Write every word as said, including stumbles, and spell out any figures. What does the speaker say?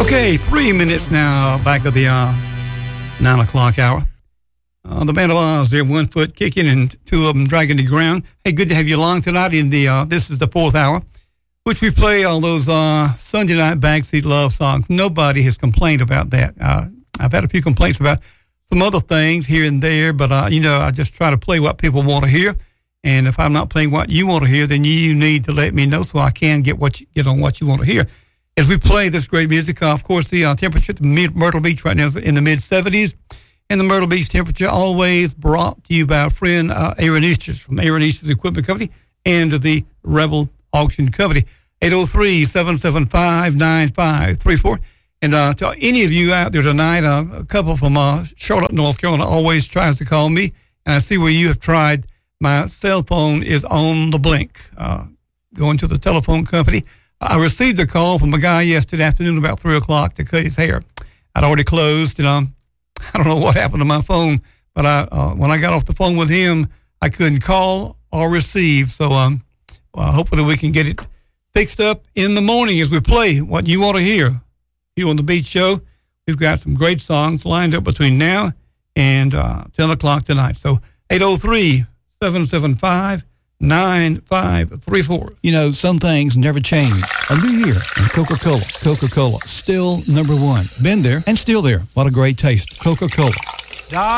Okay, three minutes now, back of the uh, nine o'clock hour. Uh, the Band of Oz, they're one foot kicking and two of them dragging the ground. Hey, good to have you along tonight. In the uh, this is the fourth hour, which we play all those uh, Sunday night backseat love songs. Nobody has complained about that. Uh, I've had a few complaints about some other things here and there, but uh, you know, I just try to play what people want to hear. And if I'm not playing what you want to hear, then you need to let me know so I can get what you, get on what you want to hear. As we play this great music, uh, of course, the uh, temperature at Myrtle Beach right now is in the mid seventies. And the Myrtle Beach temperature always brought to you by our friend uh, Aaron Easters from Aaron Easters Equipment Company and the Rebel Auction Company. eight oh three, seven seven five, nine five three four. And uh, to any of you out there tonight, uh, a couple from uh, Charlotte, North Carolina always tries to call me. And I see where you have tried. My cell phone is on the blink. Uh, going to the telephone company. I received a call from a guy yesterday afternoon about three o'clock to cut his hair. I'd already closed, and um, I don't know what happened to my phone, but I uh, when I got off the phone with him, I couldn't call or receive. So um, well, hopefully we can get it fixed up in the morning as we play what you want to hear here on the Beach Show. We've got some great songs lined up between now and uh, ten o'clock tonight. So eight oh three, seven seven five, nine five three four. You know, some things never change. A new year and Coca-Cola. Coca-Cola, still number one. Been there and still there. What a great taste. Coca-Cola.